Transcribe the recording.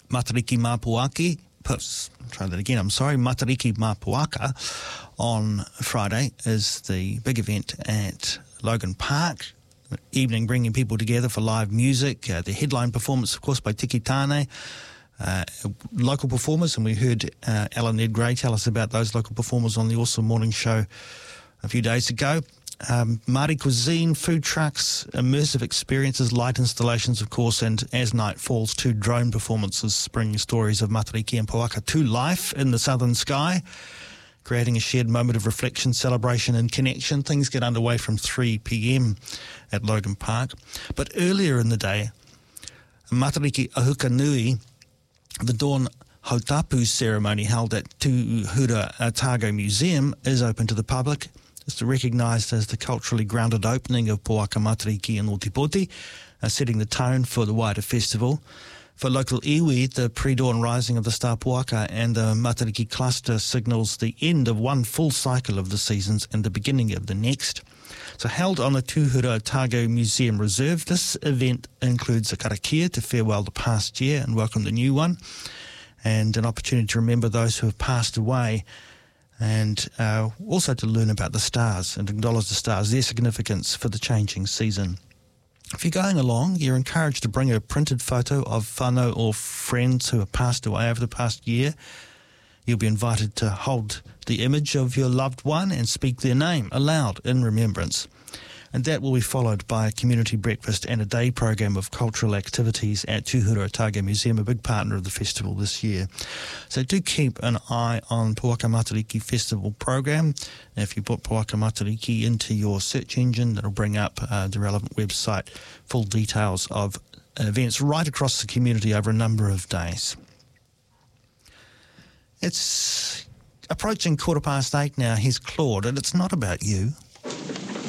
Matariki Mapuaki. Try that again, I'm sorry. Matariki Mapuaka on Friday is the big event at Logan Park. Evening bringing people together for live music. The headline performance, of course, by Tiki Tane. Local performers, and we heard Alan Ned Gray tell us about those local performers on the Awesome Morning Show a few days ago. Māori cuisine, food trucks, immersive experiences, light installations, of course, and as night falls, 2 drone performances bringing stories of Matariki and Pouaka to life in the southern sky, creating a shared moment of reflection, celebration and connection. Things get underway from 3 p.m. at Logan Park. But earlier in the day, Matariki Ahuka Nui, the Dawn Hautapu ceremony held at Tuhura Otago Museum, is open to the public. It's recognised as the culturally grounded opening of Pouaka Matariki and Otipoti, setting the tone for the wider festival. For local iwi, the pre-dawn rising of the star Pouaka and the Matariki cluster signals the end of one full cycle of the seasons and the beginning of the next. So held on the Tuhura Otago Museum Reserve, this event includes a karakia to farewell the past year and welcome the new one, and an opportunity to remember those who have passed away, and also to learn about the stars and acknowledge the stars, their significance for the changing season. If you're going along, you're encouraged to bring a printed photo of whānau or friends who have passed away over the past year. You'll be invited to hold the image of your loved one and speak their name aloud in remembrance. And that will be followed by a community breakfast and a day program of cultural activities at Tuhura Otago Museum, a big partner of the festival this year. So do keep an eye on Pouaka Matariki Festival program. If you put Pouaka Matariki into your search engine, that'll bring up the relevant website, full details of events right across the community over a number of days. It's approaching 8:15 now. Here's Claude, and it's not about you.